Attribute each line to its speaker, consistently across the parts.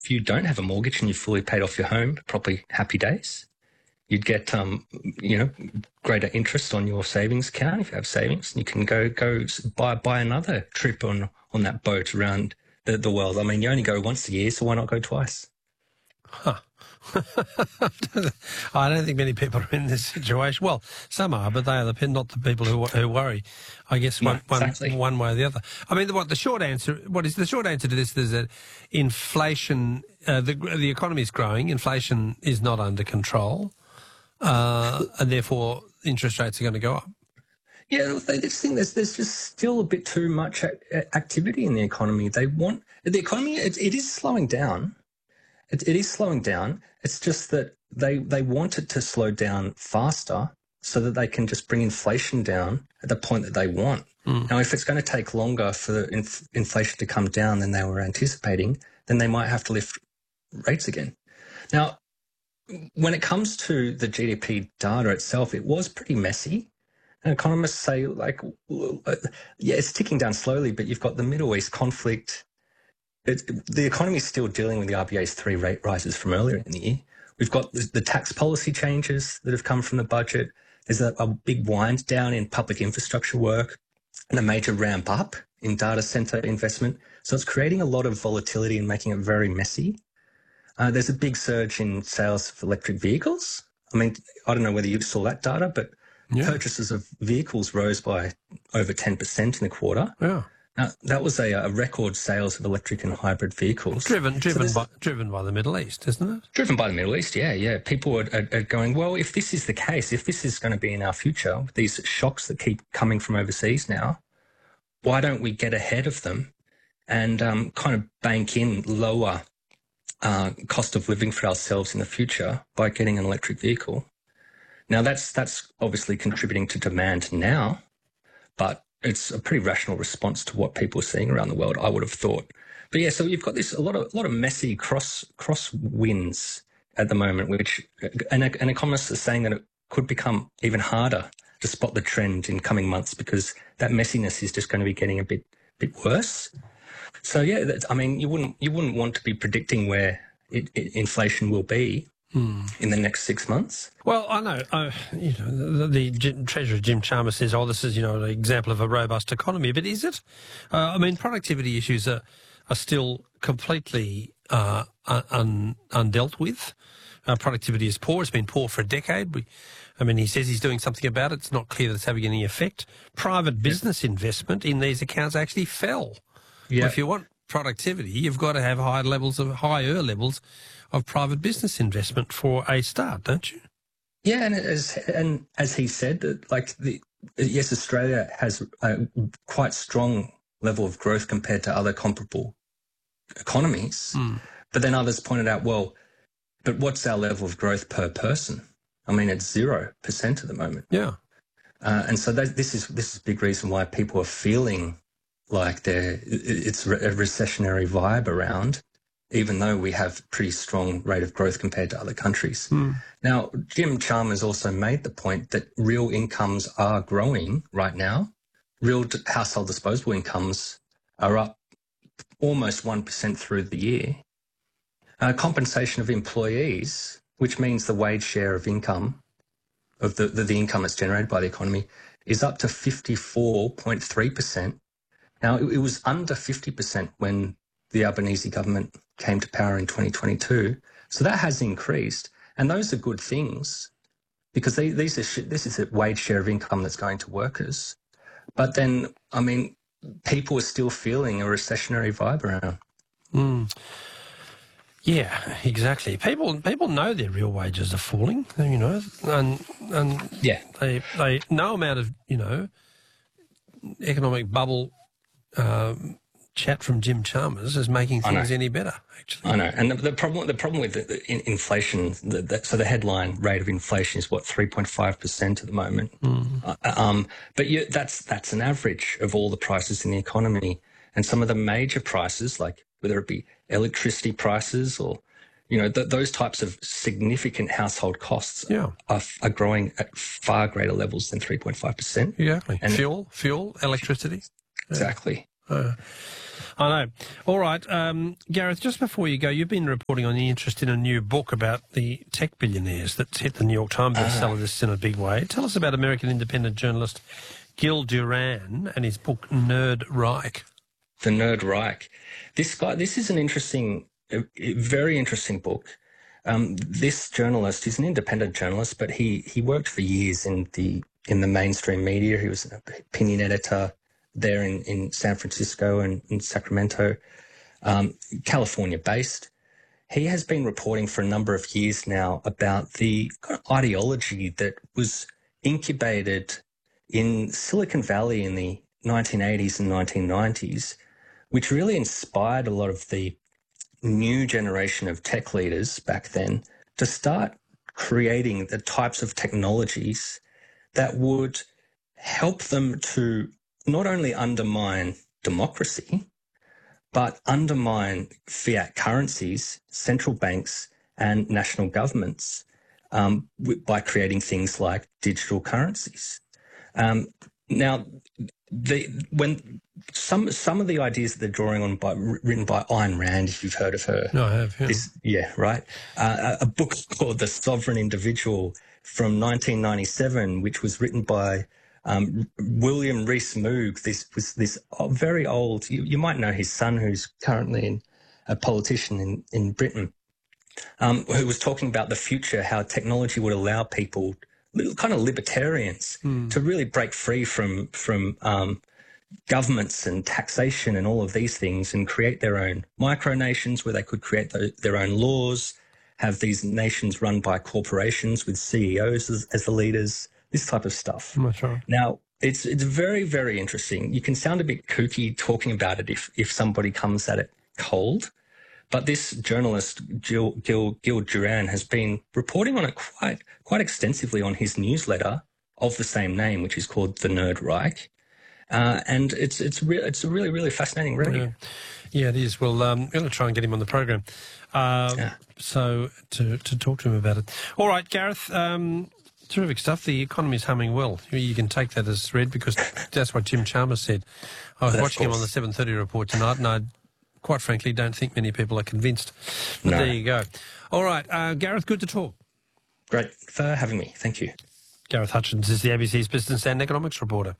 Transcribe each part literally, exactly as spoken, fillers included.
Speaker 1: if you don't have a mortgage and you've fully paid off your home, probably happy days. You'd get, um, you know, greater interest on your savings account if you have savings. You can go go buy buy another trip on, on that boat around the, the world. I mean, you only go once a year, so why not go twice?
Speaker 2: Huh. I don't think many people are in this situation. Well, some are, but they are the, not the people who who worry. I guess one,
Speaker 1: no, exactly.
Speaker 2: one, one way or the other. I mean, what the short answer? What is the short answer to this? Is that inflation, uh, the the economy is growing. Inflation is not under control. Uh, and therefore interest rates are going to go up.
Speaker 1: Yeah, they just think there's there's just still a bit too much activity in the economy. They want the economy. It, it is slowing down. It, it is slowing down. It's just that they they want it to slow down faster so that they can just bring inflation down at the point that they want. Mm. Now, if it's going to take longer for inf- inflation to come down than they were anticipating, then they might have to lift rates again. Now, when it comes to the G D P data itself, it was pretty messy. And economists say, like, yeah, it's ticking down slowly, but you've got the Middle East conflict. It, the economy is still dealing with the R B A's three rate rises from earlier in the year. We've got the, the tax policy changes that have come from the budget. There's a, a big wind down in public infrastructure work and a major ramp up in data center investment. So it's creating a lot of volatility and making it very messy. Uh, there's a big surge in sales of electric vehicles. I mean, I don't know whether you saw that data, but yeah. Purchases of vehicles rose by over ten percent in the quarter.
Speaker 2: Yeah.
Speaker 1: Now, that was a, a record sales of electric and hybrid vehicles.
Speaker 2: Driven driven so by driven by the Middle East, isn't it?
Speaker 1: Driven by the Middle East, yeah, yeah. People are, are, are going, well, if this is the case, if this is going to be in our future, with these shocks that keep coming from overseas now, why don't we get ahead of them and um, kind of bank in lower Uh, cost of living for ourselves in the future by getting an electric vehicle? Now, that's that's obviously contributing to demand now, but it's a pretty rational response to what people are seeing around the world, I would have thought. But yeah, so you've got this a lot of a lot of messy cross cross winds at the moment, which and, and economists are saying that it could become even harder to spot the trend in coming months because that messiness is just going to be getting a bit bit worse. So yeah, that's, I mean, you wouldn't you wouldn't want to be predicting where it, it, inflation will be hmm. in the next six months.
Speaker 2: Well, I know, uh, you know, the, the Treasurer Jim Chalmers says, "Oh, this is you know an example of a robust economy," but is it? Uh, I mean, productivity issues are are still completely uh, un, undealt with. Uh, productivity is poor. It's been poor for a decade. We, I mean, he says he's doing something about it. It's not clear that it's having any effect. Private business yeah. investment in these accounts actually fell. Yeah. Well, if you want productivity, you've got to have high levels of higher levels of private business investment for a start, don't you?
Speaker 1: Yeah, and as and as he said, like the yes, Australia has a quite strong level of growth compared to other comparable economies. Mm. But then others pointed out, well, but what's our level of growth per person? I mean, it's zero percent at the moment.
Speaker 2: Yeah,
Speaker 1: uh, and so that, this is this is a big reason why people are feeling like there, it's a recessionary vibe around, even though we have pretty strong rate of growth compared to other countries. Mm. Now, Jim Chalmers also made the point that real incomes are growing right now. Real household disposable incomes are up almost one percent through the year. Uh, compensation of employees, which means the wage share of income, of the, the, the income that's generated by the economy, is up to fifty-four point three percent. Now, it, it was under fifty percent when the Albanese government came to power in twenty twenty-two. So that has increased. And those are good things because they, these are this is a wage share of income that's going to workers. But then, I mean, people are still feeling a recessionary vibe around.
Speaker 2: Mm. Yeah, exactly. People people know their real wages are falling, you know, and and
Speaker 1: yeah,
Speaker 2: they they no amount of, you know, economic bubble um, chat from Jim Chalmers is making things any better. Actually,
Speaker 1: I know. And the, the problem the problem with the, the inflation, the, the, so the headline rate of inflation is what three point five percent at the moment. Mm. Uh, um, but you, that's that's an average of all the prices in the economy, and some of the major prices, like whether it be electricity prices or, you know, th- those types of significant household costs
Speaker 2: yeah.
Speaker 1: are, are growing at far greater levels than three point five percent.
Speaker 2: Exactly. And fuel, fuel, electricity.
Speaker 1: Exactly.
Speaker 2: Uh, I know. All right. Um, Gareth, just before you go, you've been reporting on the interest in a new book about the tech billionaires that's hit the New York Times bestseller list in a big way. Tell us about American independent journalist Gil Duran and his book Nerd Reich.
Speaker 1: The Nerd Reich. This guy, this is an interesting, a, a very interesting book. Um, this journalist, he's an independent journalist, but he he worked for years in the in the mainstream media. He was an opinion editor there in, in San Francisco and in Sacramento, um, California-based. He has been reporting for a number of years now about the kind of ideology that was incubated in Silicon Valley in the nineteen eighties and nineteen nineties, which really inspired a lot of the new generation of tech leaders back then to start creating the types of technologies that would help them to not only undermine democracy, but undermine fiat currencies, central banks, and national governments um, by creating things like digital currencies. Um, now, the when some some of the ideas that they're drawing on by written by Ayn Rand, if you've heard of her,
Speaker 2: No, I have. Yeah,
Speaker 1: this, yeah right. Uh, a book called The Sovereign Individual from nineteen ninety-seven, which was written by um, William Rees-Mogg. This was this very old. You, you might know his son, who's currently in, a politician in in Britain, um, who was talking about the future, how technology would allow people, kind of libertarians, mm. to really break free from from um, governments and taxation and all of these things and create their own micronations where they could create the, their own laws, have these nations run by corporations with C E Os as, as the leaders, this type of stuff.
Speaker 2: That's right.
Speaker 1: Now, it's it's very, very interesting. You can sound a bit kooky talking about it if, if somebody comes at it cold. But this journalist, Gil, Gil, Gil Duran, has been reporting on it quite quite extensively on his newsletter of the same name, which is called The Nerd Reich. Uh, and it's it's re- it's a really, really fascinating read.
Speaker 2: Yeah. yeah, it is. Well, um, I'm going to try and get him on the program uh, yeah. so to, to talk to him about it. All right, Gareth, um, terrific stuff. The economy is humming well. You can take that as read because that's what Jim Chalmers said. I was watching him on the seven thirty report tonight, and I quite frankly don't think many people are convinced. But no. There you go. All right, uh, Gareth, good to talk.
Speaker 1: Great for having me. Thank you.
Speaker 2: Gareth Hutchins is the A B C's business and economics reporter.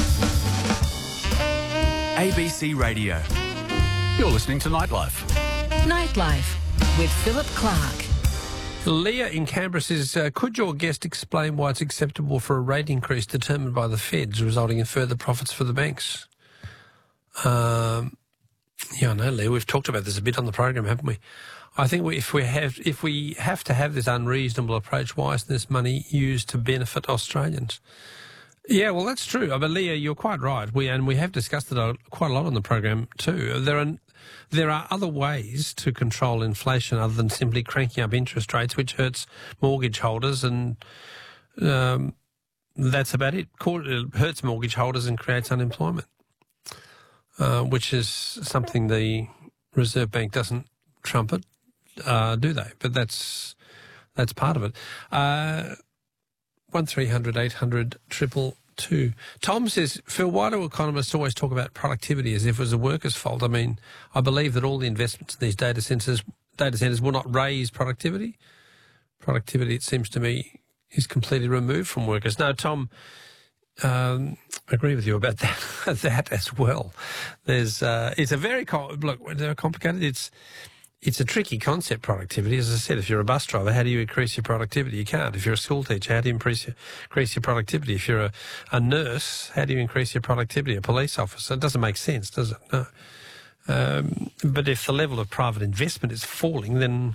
Speaker 3: A B C Radio. You're listening to Nightlife.
Speaker 4: Nightlife with Philip Clark.
Speaker 2: Leah in Canberra says, uh, could your guest explain why it's acceptable for a rate increase determined by the Feds resulting in further profits for the banks? Um, yeah, I know, Leah. We've talked about this a bit on the program, haven't we? I think we, if we have if we have to have this unreasonable approach, why isn't this money used to benefit Australians? Yeah, well, that's true. But Leah, you're quite right. We and we have discussed it quite a lot on the program too. There are there are other ways to control inflation other than simply cranking up interest rates, which hurts mortgage holders, and um, that's about it. It hurts mortgage holders and creates unemployment, uh, which is something the Reserve Bank doesn't trumpet, uh, do they? But that's that's part of it. Uh, One three hundred eight hundred triple two. Tom says, Phil, why do economists always talk about productivity as if it was the workers' fault? I mean, I believe that all the investments in these data centres data centres will not raise productivity. Productivity, it seems to me, is completely removed from workers. No, Tom, um, I agree with you about that that as well. There's uh, it's a very look. They're complicated. It's It's a tricky concept, productivity. As I said, if you're a bus driver, how do you increase your productivity? You can't. If you're a school teacher, how do you increase your, increase your productivity? If you're a, a nurse, how do you increase your productivity? A police officer? It doesn't make sense, does it? No. Um, but if the level of private investment is falling, then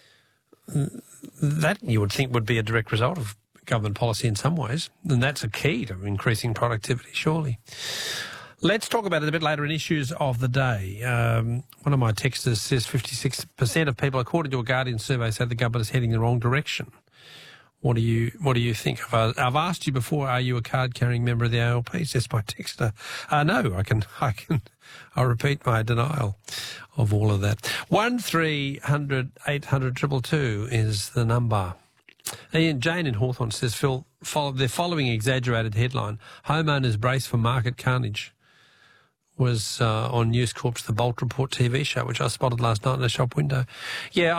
Speaker 2: that you would think would be a direct result of government policy in some ways. And that's a key to increasing productivity, surely. Let's talk about it a bit later in issues of the day. Um, one of my texters says fifty-six percent of people, according to a Guardian survey, say the government is heading in the wrong direction. What do you What do you think? I've, I've asked you before, are you a card-carrying member of the A L P? Says my texter. Uh, no, I can, I can, I repeat my denial of all of that. One three hundred eight hundred triple two is the number. Ian Jane in Hawthorne says, Phil, follow, the following exaggerated headline: homeowners brace for market carnage. was uh, on News Corp's The Bolt Report T V show, which I spotted last night in the shop window. Yeah,